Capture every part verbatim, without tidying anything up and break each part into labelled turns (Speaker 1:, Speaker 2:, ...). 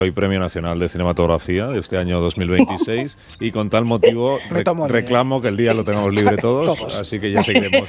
Speaker 1: Hoy Premio Nacional de Cinematografía de este año dos mil veintiséis y con tal motivo re reclamo que el día lo tengamos libre todos, todos, así que ya seguiremos.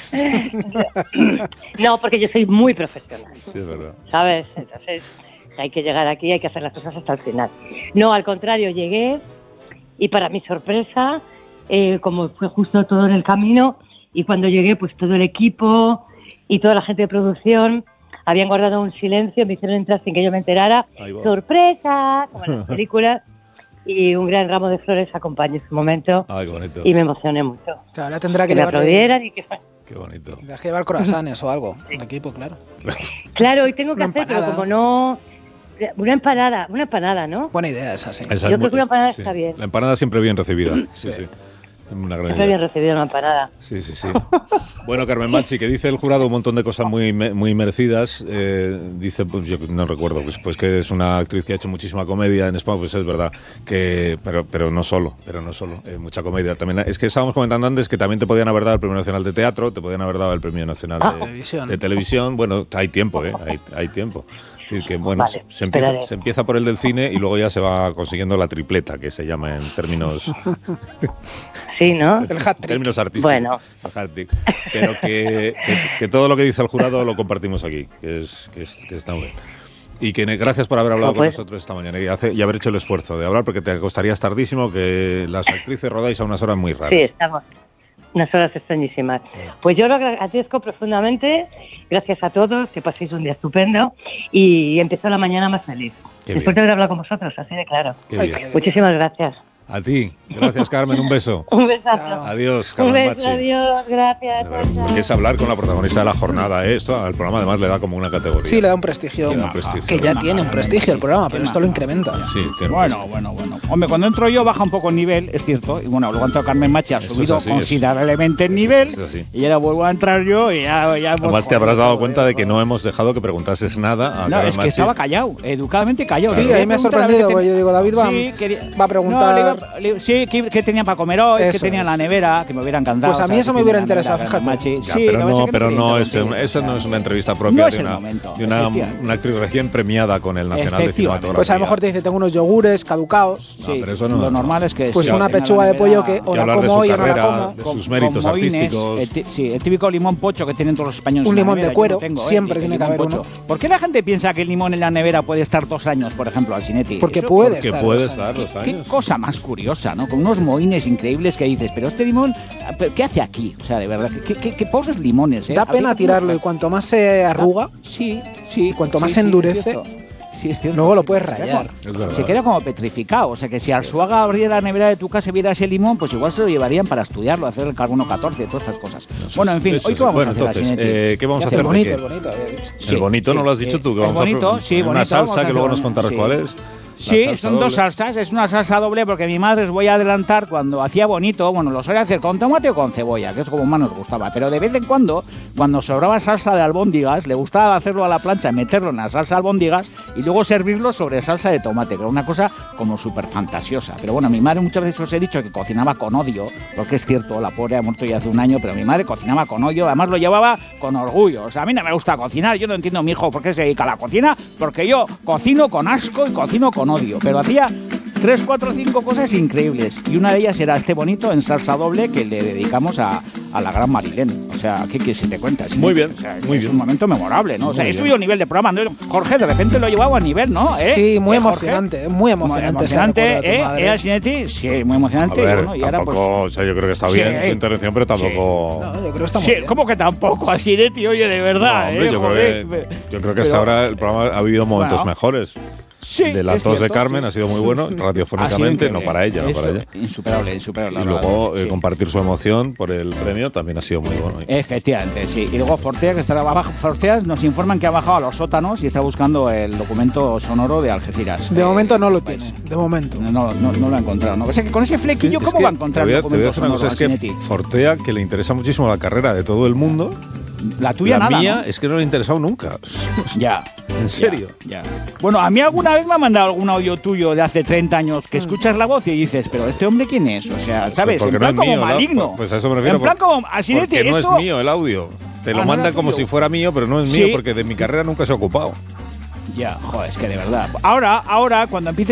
Speaker 2: No, porque yo soy muy profesional.
Speaker 1: Sí, es verdad.
Speaker 2: ¿Sabes? Entonces hay que llegar aquí y hay que hacer las cosas hasta el final. No, al contrario, llegué y para mi sorpresa, eh, como fue justo todo en el camino, y cuando llegué pues todo el equipo y toda la gente de producción habían guardado un silencio, me hicieron entrar sin que yo me enterara. ¡Sorpresa! Como en las películas. Y un gran ramo de flores acompañó ese momento.
Speaker 1: Ay, qué bonito.
Speaker 2: Y me emocioné mucho.
Speaker 3: Claro, ahora tendrá que,
Speaker 2: que me
Speaker 3: llevar...
Speaker 2: aplaudieran y que...
Speaker 1: Qué bonito.
Speaker 3: Tendrás que llevar croissants o algo. Sí. El equipo, claro.
Speaker 2: Claro, y tengo que
Speaker 3: una
Speaker 2: hacer,
Speaker 3: empanada.
Speaker 2: Pero como no... Una empanada, una empanada, ¿no?
Speaker 3: Buena idea esa, sí.
Speaker 1: Esa
Speaker 2: yo
Speaker 1: es
Speaker 2: creo
Speaker 1: muy...
Speaker 2: que una empanada
Speaker 1: sí.
Speaker 2: está bien.
Speaker 1: La empanada siempre bien recibida. Sí, sí.
Speaker 2: sí.
Speaker 1: Una gran
Speaker 2: Siempre bien recibida una empanada.
Speaker 1: Sí, sí, sí. Bueno, Carmen Machi, que dice el jurado un montón de cosas muy muy merecidas. Eh, dice, pues yo no recuerdo, pues, pues que es una actriz que ha hecho muchísima comedia en España, pues es verdad. que Pero pero no solo, pero no solo. Eh, mucha comedia. También es que estábamos comentando antes que también te podían haber dado el Premio Nacional de Teatro, te podían haber dado el Premio Nacional de,
Speaker 3: ah, televisión.
Speaker 1: de Televisión. Bueno, hay tiempo, ¿eh? Hay, hay tiempo. Es decir, que bueno,
Speaker 2: vale,
Speaker 1: se, empieza, se empieza por el del cine y luego ya se va consiguiendo la tripleta, que se llama en términos...
Speaker 2: Sí, ¿no?
Speaker 3: El hat-trick.
Speaker 1: En términos artísticos.
Speaker 2: Bueno.
Speaker 1: El hat-trick. Pero que, que, que todo lo que dice el jurado lo compartimos aquí, que, es, que, es, que está muy bien. Y que gracias por haber hablado pues, con nosotros esta mañana y, hace, y haber hecho el esfuerzo de hablar, porque te costarías tardísimo, que las actrices rodáis a unas horas muy raras.
Speaker 2: Sí, estamos. Unas horas extrañísimas. Sí. Pues yo lo agradezco profundamente. Gracias a todos, que paséis un día estupendo y empezó la mañana más feliz.
Speaker 1: Qué
Speaker 2: Después
Speaker 1: bien.
Speaker 2: de haber hablado con vosotros, así de claro.
Speaker 1: Qué bien.
Speaker 2: Muchísimas gracias.
Speaker 1: A ti. Gracias, Carmen. Un beso.
Speaker 2: Un besazo.
Speaker 1: Adiós, Carmen
Speaker 2: Un beso,
Speaker 1: Machi.
Speaker 2: adiós. Gracias.
Speaker 1: Porque es hablar con la protagonista de la jornada. ¿eh? Esto al programa además le da como una categoría.
Speaker 3: Sí, le da un prestigio.
Speaker 1: Le da un prestigio.
Speaker 3: Que ya tiene un prestigio el programa, pero esto lo incrementa.
Speaker 1: Sí, tiene
Speaker 4: bueno, bueno, bueno. Hombre, cuando entro yo baja un poco el nivel, es cierto. Y bueno, luego entró Carmen Machi, ha
Speaker 1: Eso
Speaker 4: subido
Speaker 1: es así,
Speaker 4: considerablemente el nivel.
Speaker 1: Es así.
Speaker 4: Y ahora vuelvo a entrar yo y ya... ya
Speaker 1: Además te habrás dado cuenta de que no hemos dejado que preguntases nada a
Speaker 4: No,
Speaker 1: Carmen
Speaker 4: es que
Speaker 1: Machi.
Speaker 4: estaba callado, educadamente callado.
Speaker 3: Sí,
Speaker 4: Le
Speaker 3: ahí me ha sorprendido, porque yo digo, David va,
Speaker 4: sí, quería,
Speaker 3: va a preguntar...
Speaker 4: No, le, le, sí, ¿qué, qué tenía para comer hoy? ¿Qué tenía en la nevera? Que me hubiera encantado.
Speaker 3: Pues a mí eso me hubiera interesado, fíjate.
Speaker 4: Machi.
Speaker 1: Ya,
Speaker 4: Sí,
Speaker 1: pero no, pero no es,
Speaker 4: un,
Speaker 1: eso no es una entrevista propia
Speaker 4: no es
Speaker 1: de, una,
Speaker 4: momento,
Speaker 1: de una, una actriz recién premiada con el Nacional de Cinematografía.
Speaker 3: Pues a lo mejor te dice, tengo unos yogures caducados.
Speaker 4: Sí,
Speaker 1: no, pero eso no,
Speaker 4: lo normal es que...
Speaker 3: Pues
Speaker 4: sí,
Speaker 3: una pechuga de pollo que o la como hoy o no la como.
Speaker 1: De sus méritos
Speaker 4: con moines,
Speaker 1: artísticos.
Speaker 4: El, sí, el típico limón pocho que tienen todos los españoles.
Speaker 3: Un
Speaker 4: en la
Speaker 3: limón
Speaker 4: nevera,
Speaker 3: de cuero,
Speaker 4: tengo,
Speaker 3: siempre
Speaker 4: ¿eh?
Speaker 3: tiene que haber
Speaker 4: pocho.
Speaker 3: uno.
Speaker 4: ¿Por qué la gente piensa que el limón en la nevera puede estar dos años, por ejemplo, al Cinetti?
Speaker 3: Porque
Speaker 4: Eso,
Speaker 3: puede
Speaker 1: porque
Speaker 3: estar.
Speaker 1: puede
Speaker 3: dos
Speaker 1: estar dos
Speaker 4: ¿Qué,
Speaker 1: años.
Speaker 4: qué cosa más curiosa, ¿no? Con unos moines increíbles que dices, pero este limón, ¿qué hace aquí? O sea, de verdad, qué, qué, qué pobres limones, ¿eh?
Speaker 3: Da pena tirarlo y cuanto más se arruga,
Speaker 4: sí, sí,
Speaker 3: y cuanto
Speaker 4: sí,
Speaker 3: más
Speaker 4: sí,
Speaker 3: se endurece,
Speaker 4: es cierto. Sí, es cierto.
Speaker 3: luego lo puedes
Speaker 4: Se queda
Speaker 3: rayar.
Speaker 4: como- Se queda como petrificado. O sea, que si Arzuaga abriera la nevera de tu casa y viera ese limón, pues igual se lo llevarían para estudiarlo, hacer el carbono catorce, todas estas cosas. Bueno, en fin,
Speaker 1: Eso
Speaker 4: hoy
Speaker 1: sí.
Speaker 4: qué vamos
Speaker 1: Bueno,
Speaker 4: a hacer,
Speaker 1: entonces,
Speaker 4: Asinetti?
Speaker 1: eh, ¿qué vamos a
Speaker 4: ¿Qué
Speaker 1: hacer?
Speaker 3: El
Speaker 1: ¿De
Speaker 3: bonito,
Speaker 1: qué?
Speaker 3: el bonito. había dicho.
Speaker 1: El bonito
Speaker 4: sí,
Speaker 1: no lo has dicho
Speaker 4: sí.
Speaker 1: tú, que
Speaker 4: El
Speaker 1: vamos
Speaker 4: bonito,
Speaker 1: a
Speaker 4: sí,
Speaker 1: una
Speaker 4: bonito,
Speaker 1: salsa
Speaker 4: vamos a
Speaker 1: que luego
Speaker 4: hacer
Speaker 1: nos
Speaker 4: un-
Speaker 1: contarás
Speaker 4: sí.
Speaker 1: cuál es. La
Speaker 4: Sí,
Speaker 1: salsa
Speaker 4: son dos
Speaker 1: doble.
Speaker 4: salsas. Es una salsa doble porque mi madre, os voy a adelantar, cuando hacía bonito, bueno, lo solía hacer con tomate o con cebolla, que es como más nos gustaba. Pero de vez en cuando, cuando sobraba salsa de albóndigas, le gustaba hacerlo a la plancha, meterlo en la salsa de albóndigas y luego servirlo sobre salsa de tomate, que era una cosa como súper fantasiosa. Pero bueno, mi madre muchas veces os he dicho que cocinaba con odio, porque es cierto, la pobre ha muerto ya hace un año, pero mi madre cocinaba con odio, además lo llevaba con orgullo. O sea, a mí no me gusta cocinar, yo no entiendo a mi hijo por qué se dedica a la cocina, porque yo cocino con asco y cocino con odio, pero hacía tres, cuatro, cinco cosas increíbles y una de ellas era este bonito en salsa doble que le dedicamos a, a la gran Marilén. O sea, ¿qué quieres si te cuentas?
Speaker 1: Muy bien,
Speaker 4: O sea,
Speaker 1: muy
Speaker 4: es
Speaker 1: bien.
Speaker 4: un momento memorable, ¿no? O sea,
Speaker 1: Muy
Speaker 4: he
Speaker 1: bien.
Speaker 4: subido el nivel de programa, ¿no? Jorge, de repente lo he llevado a nivel, ¿no? ¿Eh?
Speaker 3: Sí, muy
Speaker 4: ¿Eh, Jorge?
Speaker 3: emocionante, muy emocionante. ese
Speaker 4: emocionante,
Speaker 3: recuerdo de tu
Speaker 4: ¿eh?
Speaker 3: madre.
Speaker 4: ¿Eh, Asinetti? Sí, muy
Speaker 1: A
Speaker 4: emocionante.
Speaker 1: ver,
Speaker 4: bueno, y ahora
Speaker 1: tampoco,
Speaker 4: pues...
Speaker 1: o sea, yo creo que está
Speaker 4: Sí,
Speaker 1: bien
Speaker 4: eh.
Speaker 1: su intervención, pero tampoco...
Speaker 3: No, yo creo que está muy
Speaker 4: Sí,
Speaker 3: bien.
Speaker 4: ¿cómo que tampoco, Asinetti? Oye, de
Speaker 1: No,
Speaker 4: verdad,
Speaker 1: hombre,
Speaker 4: ¿eh?
Speaker 1: yo,
Speaker 4: Joder.
Speaker 1: creo que, yo creo que
Speaker 4: Pero-
Speaker 1: hasta ahora el programa ha habido momentos
Speaker 4: Bueno.
Speaker 1: mejores.
Speaker 4: Sí,
Speaker 1: de las
Speaker 4: es
Speaker 1: dos de
Speaker 4: cierto,
Speaker 1: Carmen
Speaker 4: sí.
Speaker 1: ha sido muy bueno,
Speaker 4: Ha sido
Speaker 1: radiofónicamente, no
Speaker 4: increíble.
Speaker 1: para ella, no
Speaker 4: Eso,
Speaker 1: para ella.
Speaker 4: Insuperable, insuperable.
Speaker 1: Y
Speaker 4: la verdad,
Speaker 1: luego eh,
Speaker 4: sí.
Speaker 1: compartir su emoción por el premio también ha sido muy bueno.
Speaker 4: Efectivamente, sí. Y luego Fortea, que está abajo, Fortea nos informan que ha bajado a los sótanos y está buscando el documento sonoro de Algeciras.
Speaker 3: De
Speaker 4: Eh,
Speaker 3: momento no lo
Speaker 4: vais.
Speaker 3: tiene, de momento.
Speaker 4: No, no, no, no lo ha encontrado. ¿no? O sea, que con ese flequillo,
Speaker 1: Es
Speaker 4: ¿cómo
Speaker 1: que
Speaker 4: va a encontrar
Speaker 1: te voy
Speaker 4: el
Speaker 1: a- te voy a
Speaker 4: documento
Speaker 1: decir una
Speaker 4: sonoro?
Speaker 1: cosa, es que
Speaker 4: Asinetti?
Speaker 1: Fortea, que le interesa muchísimo la carrera de todo el mundo,
Speaker 4: La tuya
Speaker 1: la
Speaker 4: nada,
Speaker 1: mía
Speaker 4: ¿no?
Speaker 1: es que no le ha interesado nunca.
Speaker 4: Ya.
Speaker 1: ¿En serio?
Speaker 4: Ya, ya. Bueno, a mí alguna vez me ha mandado algún audio tuyo de hace treinta años
Speaker 3: Mm.
Speaker 4: que escuchas la voz y dices, pero ¿este hombre quién es? O sea, ¿sabes?
Speaker 1: Porque
Speaker 4: En
Speaker 1: no
Speaker 4: plan
Speaker 1: es
Speaker 4: como
Speaker 1: mío, ¿no?
Speaker 4: maligno.
Speaker 1: Pues a eso me refiero.
Speaker 4: En plan
Speaker 1: por-
Speaker 4: como... Asinetti,
Speaker 1: Porque no
Speaker 4: esto...
Speaker 1: es mío el audio. Te lo
Speaker 4: Ah, ¿no
Speaker 1: manda
Speaker 4: era
Speaker 1: como
Speaker 4: tuyo?
Speaker 1: si fuera mío, pero no es
Speaker 4: Sí.
Speaker 1: mío porque de mi carrera nunca se ha ocupado.
Speaker 4: Ya, joder, es que de verdad. Ahora, ahora, cuando empiece